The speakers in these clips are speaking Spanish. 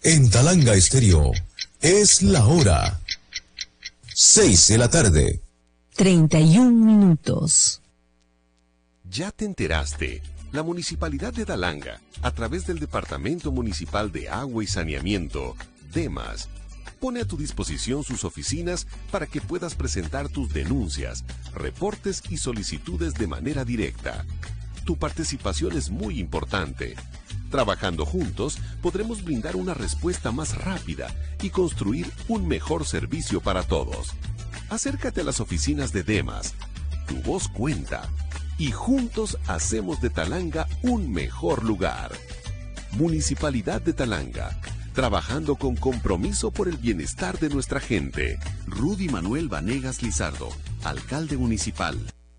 En Talanga Estéreo es la hora 6 de la tarde. 31 minutos. ¿Ya te enteraste? La Municipalidad de Talanga, a través del Departamento Municipal de Agua y Saneamiento, DEMAS, pone a tu disposición sus oficinas para que puedas presentar tus denuncias, reportes y solicitudes de manera directa. Tu participación es muy importante. Trabajando juntos, podremos brindar una respuesta más rápida y construir un mejor servicio para todos. Acércate a las oficinas de DEMAS. Tu voz cuenta. Y juntos hacemos de Talanga un mejor lugar. Municipalidad de Talanga. Trabajando con compromiso por el bienestar de nuestra gente. Rudy Manuel Vanegas Lizardo, alcalde municipal.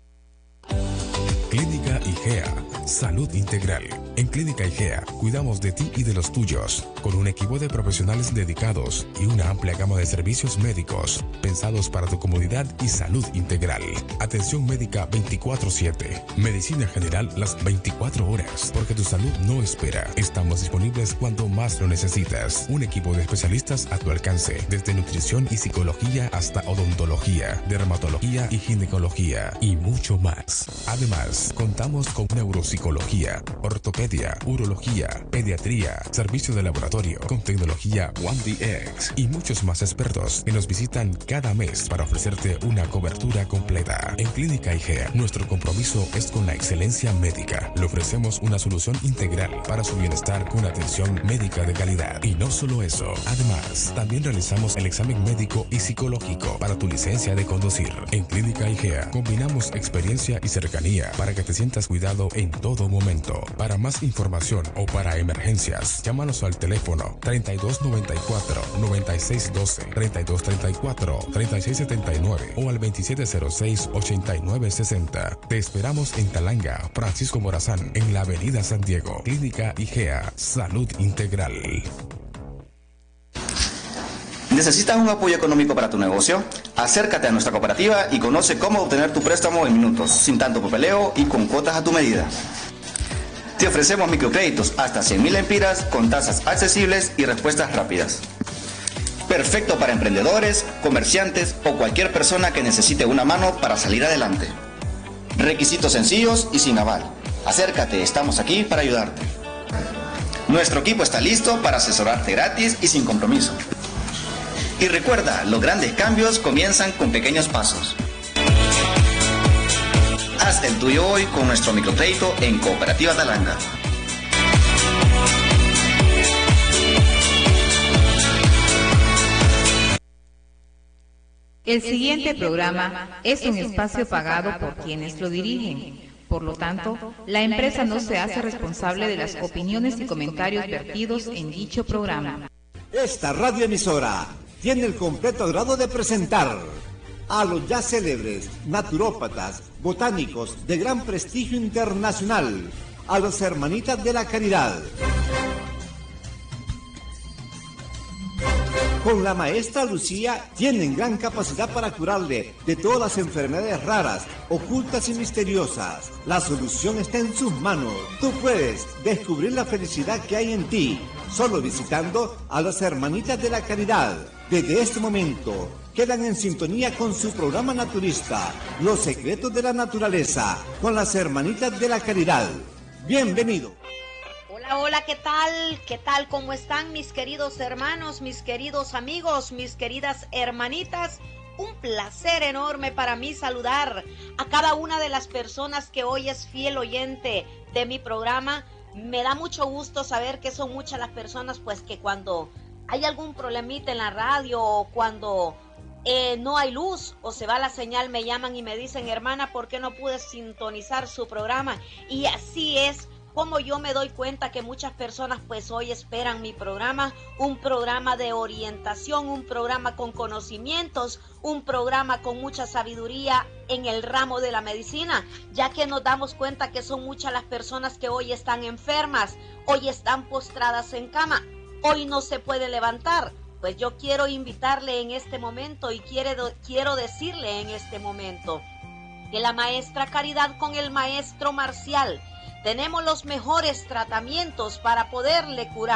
Clínica IGEA, salud integral. En Clínica IGEA cuidamos de ti y de los tuyos, con un equipo de profesionales dedicados y una amplia gama de servicios médicos pensados para tu comodidad y salud integral. Atención médica 24/7, medicina general las 24 horas, porque tu salud no espera. Estamos disponibles cuando más lo necesitas. Un equipo de especialistas a tu alcance, desde nutrición y psicología hasta odontología, dermatología y ginecología y mucho más. Además, contamos con neuropsicología, ortopedia, urología, pediatría, servicio de laboratorio con tecnología 1DX y muchos más expertos que nos visitan cada mes para ofrecerte una cobertura completa. En Clínica IGEA, nuestro compromiso es con la excelencia médica. Le ofrecemos una solución integral para su bienestar con atención médica de calidad. Y no solo eso, además, también realizamos el examen médico y psicológico para tu licencia de conducir. En Clínica IGEA combinamos experiencia y cercanía para que te sientas cuidado en todo momento. Para más información o para emergencias, llámanos al teléfono 3294-9612, 3234-3679 o al 2706-8960. Te esperamos en Talanga, Francisco Morazán, en la Avenida San Diego. Clínica IGEA, salud integral. ¿Necesitas un apoyo económico para tu negocio? Acércate a nuestra cooperativa y conoce cómo obtener tu préstamo en minutos, sin tanto papeleo y con cuotas a tu medida. Te ofrecemos microcréditos hasta 100.000 empiras con tasas accesibles y respuestas rápidas. Perfecto para emprendedores, comerciantes o cualquier persona que necesite una mano para salir adelante. Requisitos sencillos y sin aval. Acércate, estamos aquí para ayudarte. Nuestro equipo está listo para asesorarte gratis y sin compromiso. Y recuerda, los grandes cambios comienzan con pequeños pasos. Haz el tuyo hoy con nuestro microcrédito en Cooperativa Talanga. El siguiente programa es un espacio pagado por quienes lo dirigen. Por lo tanto, la empresa no se hace responsable de las opiniones y comentarios vertidos en dicho programa. Esta radioemisora tiene el completo agrado de presentar a los ya célebres naturópatas, botánicos de gran prestigio internacional, a las Hermanitas de la Caridad. Con la maestra Lucía tienen gran capacidad para curarle de todas las enfermedades raras, ocultas y misteriosas. La solución está en sus manos. Tú puedes descubrir la felicidad que hay en ti, solo visitando a las Hermanitas de la Caridad. Desde este momento, quedan en sintonía con su programa naturista, Los Secretos de la Naturaleza, con las Hermanitas de la Caridad. Bienvenido. Hola, hola, ¿qué tal? ¿Qué tal? ¿Cómo están mis queridos hermanos, mis queridos amigos, mis queridas hermanitas? Un placer enorme para mí saludar a cada una de las personas que hoy es fiel oyente de mi programa. Me da mucho gusto saber que son muchas las personas pues que cuando hay algún problemita en la radio o cuando no hay luz o se va la señal me llaman y me dicen, hermana, ¿por qué no pude sintonizar su programa? Y así es como yo me doy cuenta que muchas personas pues hoy esperan mi programa, un programa de orientación, un programa con conocimientos, un programa con mucha sabiduría en el ramo de la medicina, ya que nos damos cuenta que son muchas las personas que hoy están enfermas, hoy están postradas en cama, hoy no se puede levantar. Pues yo quiero invitarle en este momento y quiero decirle en este momento que la maestra Caridad con el maestro Marcial tenemos los mejores tratamientos para poderle curar.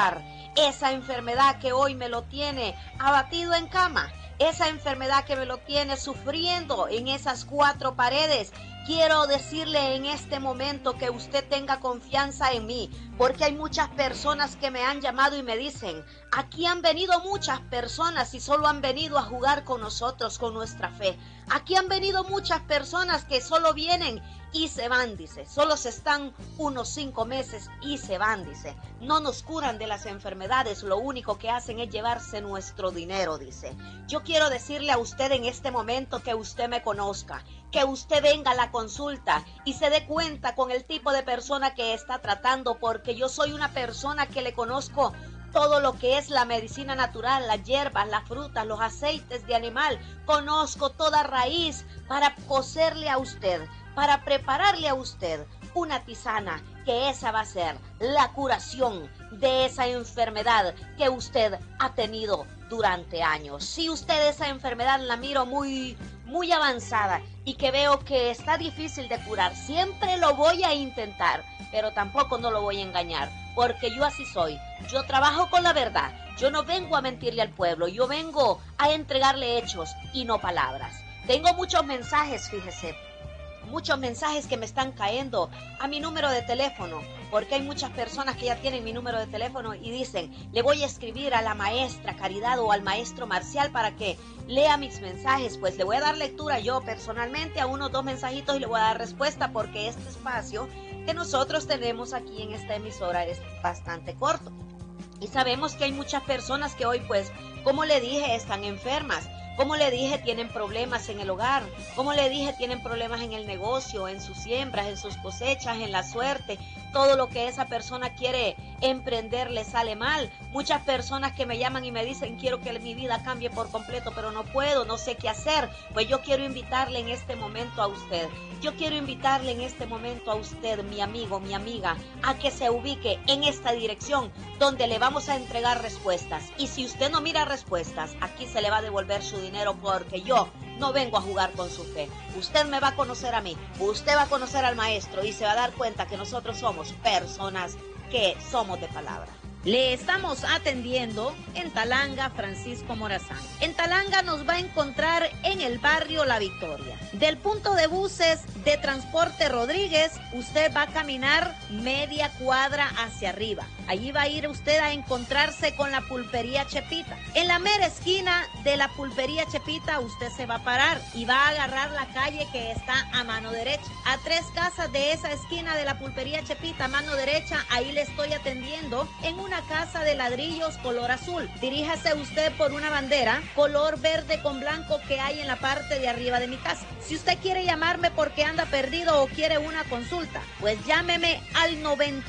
esa enfermedad que hoy me lo tiene abatido en cama, esa enfermedad que me lo tiene sufriendo en esas cuatro paredes. Quiero decirle en este momento que usted tenga confianza en mí, porque hay muchas personas que me han llamado y me dicen, aquí han venido muchas personas y solo han venido a jugar con nosotros, con nuestra fe. Aquí han venido muchas personas que solo vienen y se van, dice. Solo se están unos 5 meses y se van, dice. No nos curan de las enfermedades, lo único que hacen es llevarse nuestro dinero, dice. Yo quiero decirle a usted en este momento que usted me conozca, que usted venga a la consulta y se dé cuenta con el tipo de persona que está tratando, porque yo soy una persona que le conozco todo lo que es la medicina natural, las hierbas, las frutas, los aceites de animal. Conozco toda raíz para cocerle a usted, para prepararle a usted una tisana, que esa va a ser la curación de esa enfermedad que usted ha tenido durante años. Si usted esa enfermedad la miro muy avanzada y que veo que está difícil de curar, siempre lo voy a intentar, pero tampoco no lo voy a engañar, porque yo así soy. Yo trabajo con la verdad. Yo no vengo a mentirle al pueblo, yo vengo a entregarle hechos y no palabras. Tengo muchos mensajes, fíjese, muchos mensajes que me están cayendo a mi número de teléfono, porque hay muchas personas que ya tienen mi número de teléfono y dicen, le voy a escribir a la maestra Caridad o al maestro Marcial para que lea mis mensajes. Pues le voy a dar lectura yo personalmente a unos 2 mensajitos y le voy a dar respuesta, porque este espacio que nosotros tenemos aquí en esta emisora es bastante corto. Y sabemos que hay muchas personas que hoy, pues, como le dije, están enfermas. Como le dije, tienen problemas en el hogar. Como le dije, tienen problemas en el negocio, en sus siembras, en sus cosechas, en la suerte. Todo lo que esa persona quiere emprender le sale mal. Muchas personas que me llaman y me dicen, quiero que mi vida cambie por completo, pero no puedo, no sé qué hacer. Pues yo quiero invitarle en este momento a usted. Yo quiero invitarle en este momento a usted, mi amigo, mi amiga, a que se ubique en esta dirección donde le vamos a entregar respuestas. Y si usted no mira respuestas, aquí se le va a devolver su dinero, porque yo no vengo a jugar con su fe. Usted me va a conocer a mí, usted va a conocer al maestro y se va a dar cuenta que nosotros somos personas que somos de palabra. Le estamos atendiendo en Talanga, Francisco Morazán. En Talanga nos va a encontrar en el barrio La Victoria. Del punto de buses de Transporte Rodríguez, usted va a caminar media cuadra hacia arriba. Allí va a ir usted a encontrarse con la pulpería Chepita. En la mera esquina de la pulpería Chepita usted se va a parar y va a agarrar la calle que está a mano derecha. A 3 casas de esa esquina de la pulpería Chepita, a mano derecha, ahí le estoy atendiendo en una casa de ladrillos color azul. Diríjase usted por una bandera color verde con blanco que hay en la parte de arriba de mi casa. Si usted quiere llamarme porque anda perdido o quiere una consulta, pues llámeme al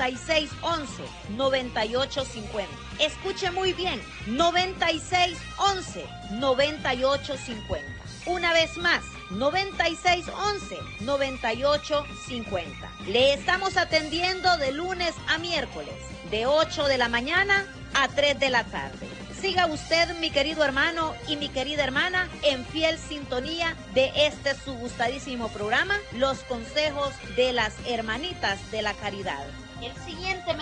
9611-9850. Escuche muy bien, 9611-9850. Una vez más, 9611-9850. Le estamos atendiendo de lunes a miércoles, de 8 de la mañana a 3 de la tarde. Siga usted, mi querido hermano y mi querida hermana, en fiel sintonía de este su gustadísimo programa, Los Consejos de las Hermanitas de la Caridad. El siguiente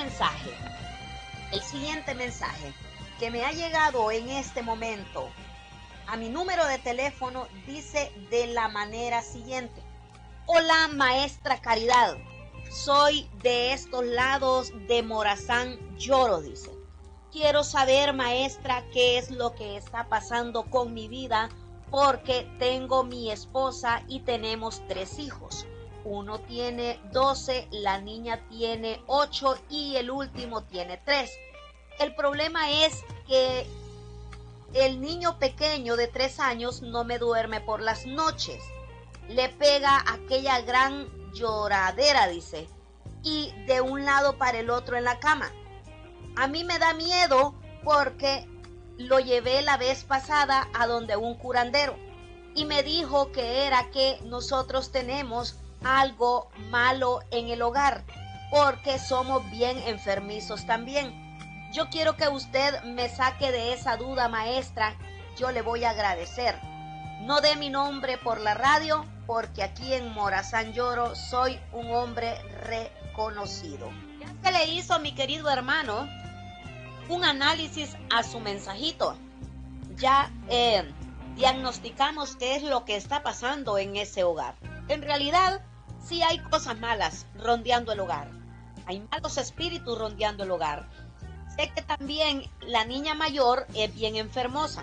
mensaje que me ha llegado en este momento a mi número de teléfono dice de la manera siguiente: hola, maestra Caridad, soy de estos lados de Morazán Lloro, dice. Quiero saber, maestra, qué es lo que está pasando con mi vida, porque tengo mi esposa y tenemos 3 hijos. Uno tiene 12, la niña tiene 8 y el último tiene 3. El problema es que el niño pequeño de 3 años no me duerme por las noches. Le pega aquella gran lloradera, dice, y de un lado para el otro en la cama. A mí me da miedo porque lo llevé la vez pasada a donde un curandero y me dijo que era que nosotros tenemos algo malo en el hogar porque somos bien enfermizos también. Yo quiero que usted me saque de esa duda, maestra. Yo le voy a agradecer. No dé mi nombre por la radio, porque aquí en Morazán Lloro soy un hombre reconocido. ¿Qué le hizo, mi querido hermano? un análisis a su mensajito. Ya diagnosticamos qué es lo que está pasando en ese hogar. En realidad, sí hay cosas malas rondeando el hogar. Hay malos espíritus rondeando el hogar. Sé que también la niña mayor es bien enfermosa.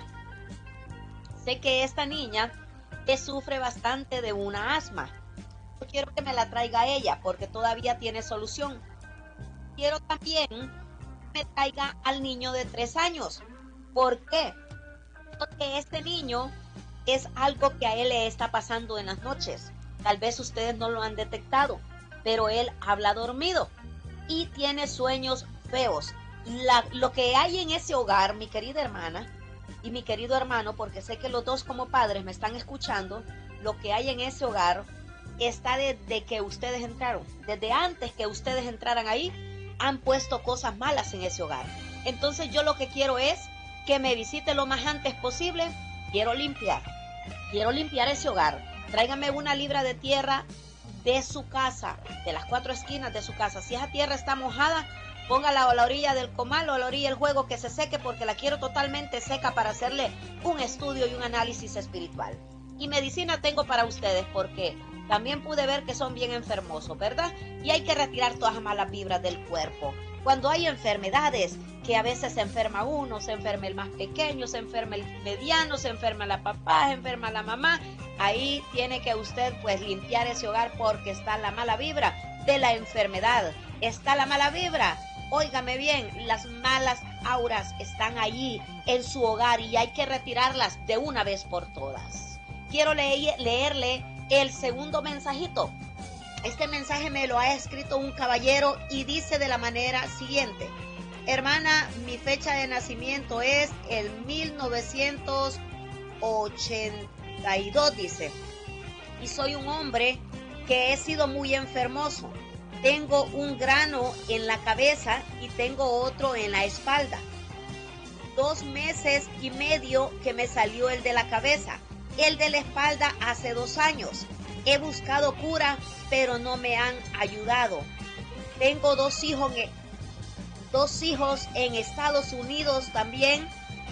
Sé que esta niña sufre bastante de una asma. Yo quiero que me la traiga ella porque todavía tiene solución. Quiero también que me traiga al niño de 3 años. ¿Por qué? Porque este niño es algo que a él le está pasando en las noches. Tal vez ustedes no lo han detectado, pero él habla dormido y tiene sueños feos. Lo que hay en ese hogar, mi querida hermana y mi querido hermano, porque sé que los dos como padres me están escuchando, lo que hay en ese hogar está desde que ustedes entraron. Desde antes que ustedes entraran ahí, han puesto cosas malas en ese hogar. Entonces yo lo que quiero es que me visite lo más antes posible. Quiero limpiar ese hogar. Tráigame 1 libra de tierra de su casa, de las 4 esquinas de su casa. Si esa tierra está mojada, póngala a la orilla del comal o a la orilla del juego que se seque, porque la quiero totalmente seca para hacerle un estudio y un análisis espiritual. Y medicina tengo para ustedes, porque también pude ver que son bien enfermosos, ¿verdad? Y hay que retirar todas las malas vibras del cuerpo. Cuando hay enfermedades, que a veces se enferma uno, se enferma el más pequeño, se enferma el mediano, se enferma la papá, se enferma la mamá, ahí tiene que usted pues limpiar ese hogar, porque está la mala vibra de la enfermedad, está la mala vibra. Óigame bien, las malas auras están allí en su hogar y hay que retirarlas de una vez por todas. Quiero leerle el segundo mensajito. Este mensaje me lo ha escrito un caballero y dice de la manera siguiente: hermana, mi fecha de nacimiento es el 1982, dice, y soy un hombre que he sido muy enfermoso. Tengo un grano en la cabeza y tengo otro en la espalda. 2 meses y medio que me salió el de la cabeza. El de la espalda hace 2 años. He buscado cura, pero no me han ayudado. Tengo 2 hijos en Estados Unidos también.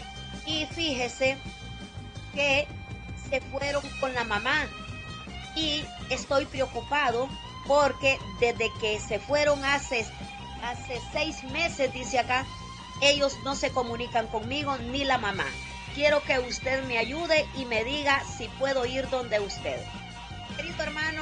Y fíjese que se fueron con la mamá. Y estoy preocupado porque desde que se fueron hace 6 meses, dice acá, ellos no se comunican conmigo ni la mamá. Quiero que usted me ayude y me diga si puedo ir donde usted. Querido hermano,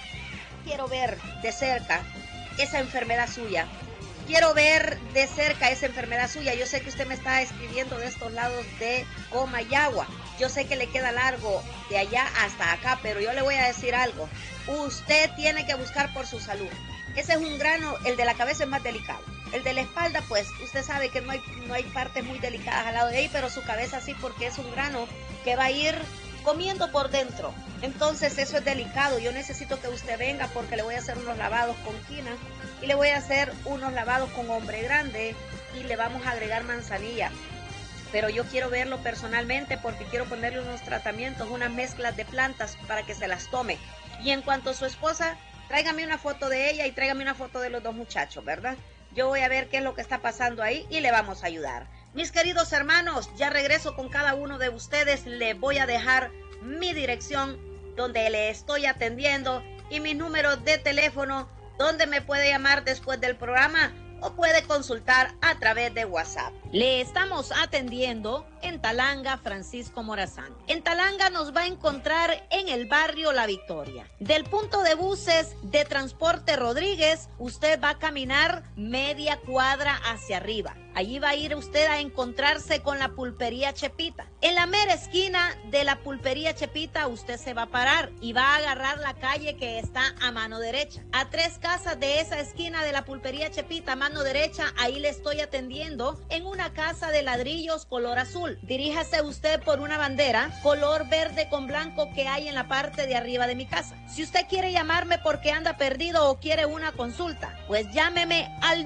quiero ver de cerca esa enfermedad suya. Quiero ver de cerca esa enfermedad suya. Yo sé que usted me está escribiendo de estos lados de Comayagua. Yo sé que le queda largo de allá hasta acá, pero yo le voy a decir algo. Usted tiene que buscar por su salud. Ese es un grano, el de la cabeza es más delicado. El de la espalda, pues, usted sabe que no hay partes muy delicadas al lado de ahí, pero su cabeza sí, porque es un grano que va a ir comiendo por dentro. Entonces eso es delicado. Yo necesito que usted venga porque le voy a hacer unos lavados con quina y le voy a hacer unos lavados con hombre grande y le vamos a agregar manzanilla. Pero yo quiero verlo personalmente porque quiero ponerle unos tratamientos, unas mezclas de plantas para que se las tome. Y en cuanto a su esposa, tráigame una foto de ella y tráigame una foto de los 2 muchachos, ¿verdad? Yo voy a ver qué es lo que está pasando ahí y le vamos a ayudar. Mis queridos hermanos, ya regreso con cada uno de ustedes. Le voy a dejar mi dirección donde le estoy atendiendo y mis números de teléfono donde me puede llamar después del programa o puede consultar a través de WhatsApp. Le estamos atendiendo en Talanga, Francisco Morazán. En Talanga nos va a encontrar en el barrio La Victoria. Del punto de buses de Transporte Rodríguez, usted va a caminar media cuadra hacia arriba. Allí va a ir usted a encontrarse con la pulpería Chepita. En la mera esquina de la pulpería Chepita usted se va a parar y va a agarrar la calle que está a mano derecha. A 3 casas de esa esquina de la pulpería Chepita a mano derecha, ahí le estoy atendiendo en una casa de ladrillos color azul. Diríjase usted por una bandera color verde con blanco que hay en la parte de arriba de mi casa. Si usted quiere llamarme porque anda perdido o quiere una consulta, pues llámeme al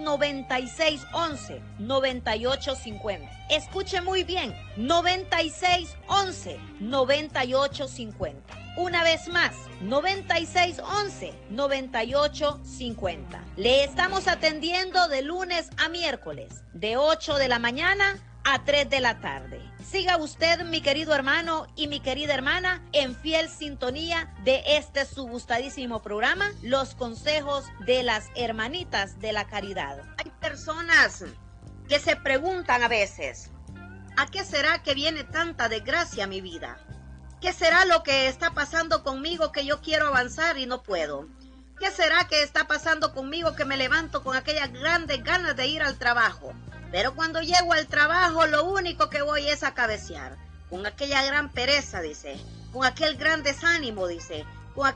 9611-9850. Escuche muy bien, 9611-9850. Una vez más, 9611-9850. Le estamos atendiendo de lunes a miércoles, de 8 de la mañana a 3 de la tarde. Siga usted, mi querido hermano y mi querida hermana, en fiel sintonía de este su gustadísimo programa, Los Consejos de las Hermanitas de la Caridad. Hay personas que se preguntan a veces, ¿a qué será que viene tanta desgracia a mi vida? ¿Qué será lo que está pasando conmigo que yo quiero avanzar y no puedo? ¿Qué será que está pasando conmigo que me levanto con aquellas grandes ganas de ir al trabajo? Pero cuando llego al trabajo lo único que voy es a cabecear, con aquella gran pereza, dice, con aquel gran desánimo, dice, con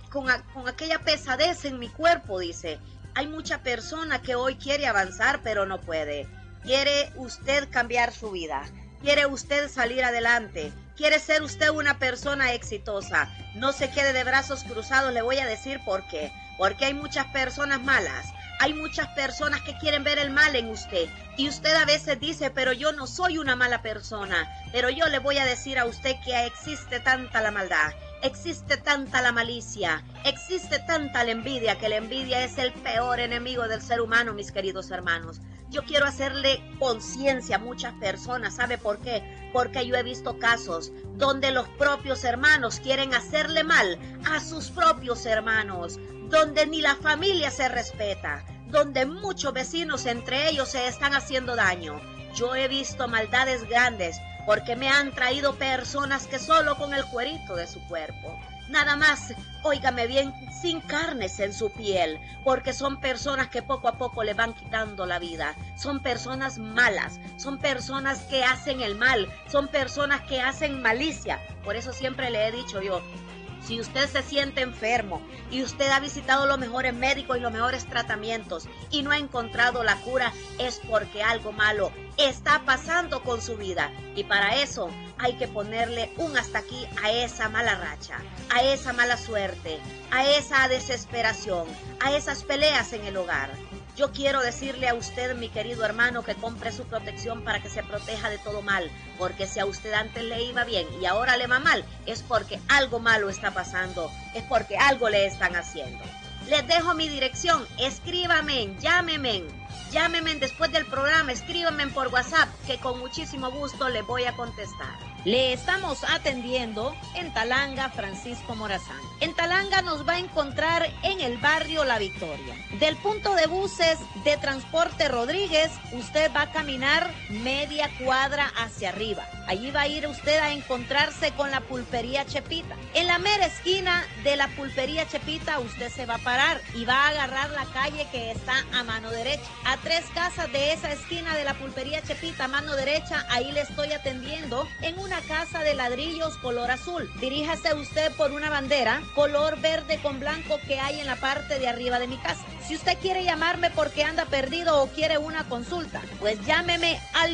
aquella pesadez en mi cuerpo, dice. Hay mucha persona que hoy quiere avanzar pero no puede. ¿Quiere usted cambiar su vida? ¿Quiere usted salir adelante? ¿Quiere ser usted una persona exitosa? No se quede de brazos cruzados, le voy a decir por qué. Porque hay muchas personas malas. Hay muchas personas que quieren ver el mal en usted. Y usted a veces dice, pero yo no soy una mala persona. Pero yo le voy a decir a usted que existe tanta la maldad. Existe tanta la malicia. Existe tanta la envidia, que la envidia es el peor enemigo del ser humano, mis queridos hermanos. Yo quiero hacerle conciencia a muchas personas. ¿Sabe por qué? Porque yo he visto casos donde los propios hermanos quieren hacerle mal a sus propios hermanos, donde ni la familia se respeta, donde muchos vecinos entre ellos se están haciendo daño. Yo he visto maldades grandes porque me han traído personas que solo con el cuerito de su cuerpo, nada más, óigame bien, sin carnes en su piel, porque son personas que poco a poco le van quitando la vida. Son personas malas, son personas que hacen el mal, son personas que hacen malicia. Por eso siempre le he dicho yo, si usted se siente enfermo y usted ha visitado los mejores médicos y los mejores tratamientos y no ha encontrado la cura, es porque algo malo está pasando con su vida. Y para eso hay que ponerle un hasta aquí a esa mala racha, a esa mala suerte, a esa desesperación, a esas peleas en el hogar. Yo quiero decirle a usted, mi querido hermano, que compre su protección para que se proteja de todo mal, porque si a usted antes le iba bien y ahora le va mal, es porque algo malo está pasando, es porque algo le están haciendo. Les dejo mi dirección, escríbame, llámeme después del programa, escríbame por WhatsApp, que con muchísimo gusto le voy a contestar. Le estamos atendiendo en Talanga, Francisco Morazán. En Talanga nos va a encontrar en el barrio La Victoria. Del punto de buses de Transporte Rodríguez, usted va a caminar media cuadra hacia arriba. Allí va a ir usted a encontrarse con la Pulpería Chepita. En la mera esquina de la Pulpería Chepita, usted se va a parar y va a agarrar la calle que está a mano derecha. A 3 casas de esa esquina de la Pulpería Chepita, a mano derecha, ahí le estoy atendiendo en una casa de ladrillos color azul. Diríjase usted por una bandera color verde con blanco que hay en la parte de arriba de mi casa. Si usted quiere llamarme porque anda perdido o quiere una consulta, pues llámeme al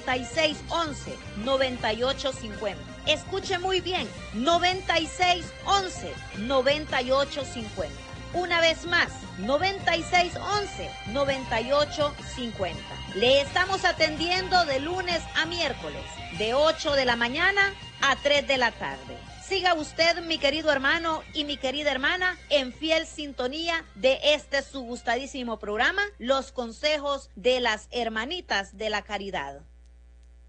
9611-9850. Escuche muy bien, 9611-9850. Una vez más, 9611-9850. Le estamos atendiendo de lunes a miércoles, de 8 de la mañana a 3 de la tarde. Siga usted, mi querido hermano y mi querida hermana, en fiel sintonía de este su gustadísimo programa, Los Consejos de las Hermanitas de la Caridad.